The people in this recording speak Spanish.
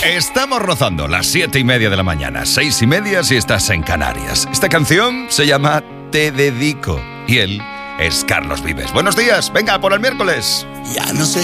Estamos rozando las 7:30 de la mañana, 6:30 si estás en Canarias. Esta canción se llama Te Dedico y él es Carlos Vives. Buenos días, venga, por el miércoles. Ya no sé